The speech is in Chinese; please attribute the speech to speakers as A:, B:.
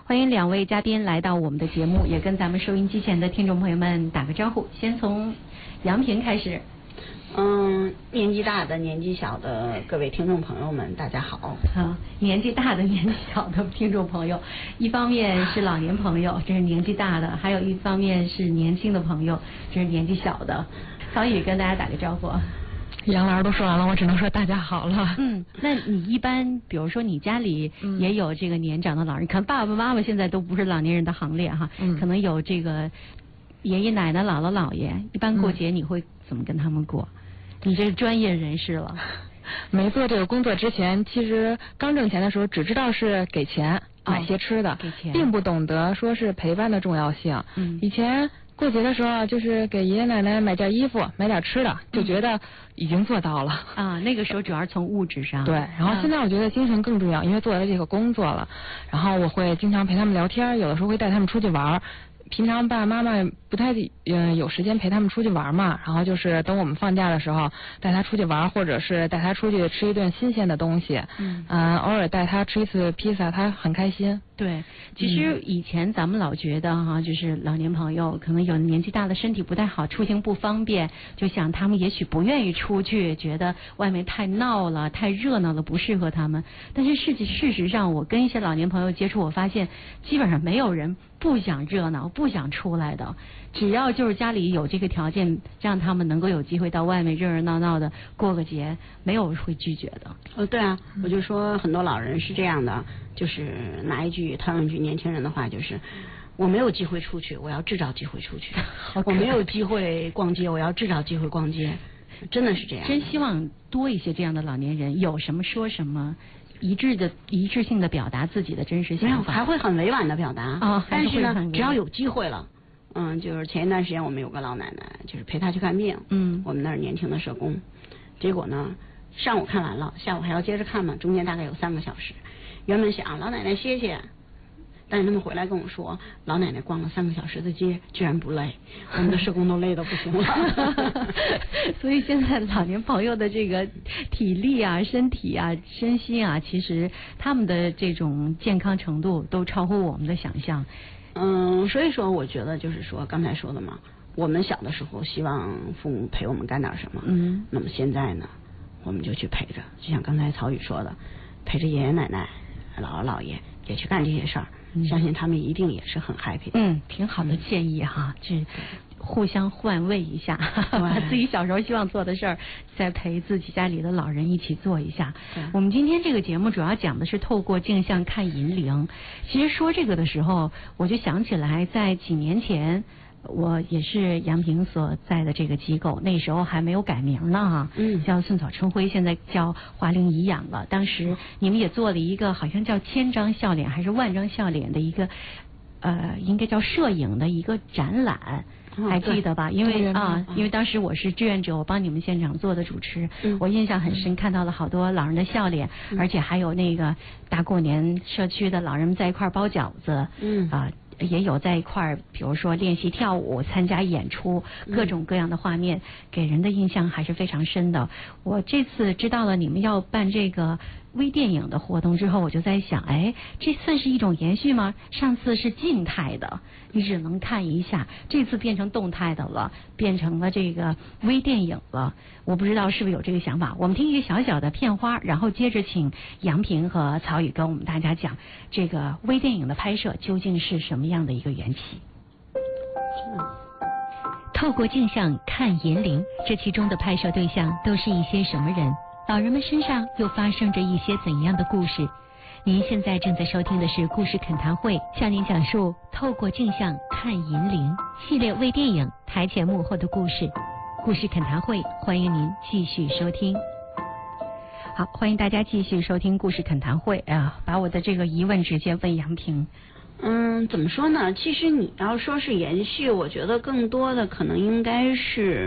A: 欢迎两位嘉宾来到我们的节目，也跟咱们收音机前的听众朋友们打个招呼。先从杨平开始。
B: 年纪大的、年纪小的各位听众朋友们，大家好。
A: 好，年纪大的、年纪小的听众朋友，一方面是老年朋友，这是年纪大的；还有一方面是年轻的朋友，这是年纪小的。曹宇跟大家打个招呼。
C: 杨老师都说完了，我只能说大家好了。
A: 那你一般，比如说你家里也有这个年长的老人，可能爸爸妈妈现在都不是老年人的行列哈，可能有这个爷爷奶奶、姥姥姥爷，一般过节你会怎么跟他们过？你这是专业人士了。
C: 没做这个工作之前，其实刚挣钱的时候，只知道是给钱买些吃的，并不懂得说是陪伴的重要性。以前过节的时候，就是给爷爷奶奶买件衣服、买点吃的，就觉得已经做到了。
A: 那个时候主要是从物质上。
C: 对，然后现在我觉得精神更重要，因为做了这个工作了，然后我会经常陪他们聊天，有的时候会带他们出去玩。平常爸爸妈妈不太有时间陪他们出去玩嘛，然后就是等我们放假的时候带他出去玩，或者是带他出去吃一顿新鲜的东西。偶尔带他吃一次披萨，他很开心。
A: 对，其实以前咱们老觉得哈，就是老年朋友可能有年纪大了，身体不太好，出行不方便，就想他们也许不愿意出去，觉得外面太闹了、太热闹了，不适合他们。但是事实上，我跟一些老年朋友接触，我发现基本上没有人不想热闹、不想出来的。只要就是家里有这个条件，让他们能够有机会到外面热热闹闹的过个节，没有会拒绝的。
B: 对啊，我就说很多老人是这样的，就是拿一句套用一句年轻人的话，就是我没有机会出去，我要制造机会出去；我没有机会逛街，我要制造机会逛街。真的是这样。
A: 真希望多一些这样的老年人，有什么说什么。一致性的表达自己的真实想法，
B: 还会很委婉的表达但是呢，只要有机会了，就是前一段时间我们有个老奶奶，就是陪她去看病，我们那儿年轻的社工，结果呢，上午看完了，下午还要接着看嘛，中间大概有3个小时。原本想老奶奶歇歇，但是他们回来跟我说，老奶奶逛了3个小时的街，居然不累，我们的社工都累得不行了。
A: 所以现在老年朋友的这个体力啊、身体啊、身心啊，其实他们的这种健康程度都超乎我们的想象。
B: 所以说我觉得就是说刚才说的嘛，我们小的时候希望父母陪我们干点什么，那么现在呢，我们就去陪着，就像刚才曹宇说的，陪着爷爷奶奶、姥姥姥爷也去干这些事儿。相信他们一定也是很 happy 的。
A: 挺好的建议哈，这互相换位一下，把自己小时候希望做的事儿，再陪自己家里的老人一起做一下。我们今天这个节目主要讲的是透过镜像看银铃。其实说这个的时候，我就想起来在几年前。我也是杨平所在的这个机构，那时候还没有改名呢叫寸草春晖，现在叫华灵颐养了。当时你们也做了一个好像叫1000张笑脸还是10000张笑脸的一个应该叫摄影的一个展览，还记得吧？因为当时我是志愿者，我帮你们现场做的主持，我印象很深，看到了好多老人的笑脸，而且还有那个大过年社区的老人们在一块包饺子，也有在一块儿，比如说练习跳舞、参加演出，各种各样的画面，给人的印象还是非常深的。我这次知道了你们要办这个微电影的活动之后，我就在想，这算是一种延续吗？上次是静态的，你只能看一下，这次变成动态的了，变成了这个微电影了。我不知道是不是有这个想法。我们听一个小小的片花，然后接着请杨平和曹宇跟我们大家讲这个微电影的拍摄究竟是什么样的一个缘起。透过镜像看银铃，这其中的拍摄对象都是一些什么人？老人们身上又发生着一些怎样的故事？您现在正在收听的是故事恳谈会，向您讲述透过镜像看银铃系列微电影台前幕后的故事。故事恳谈会，欢迎您继续收听。好，欢迎大家继续收听故事恳谈会把我的这个疑问直接问杨平。
B: 怎么说呢？其实你要说是延续，我觉得更多的可能应该是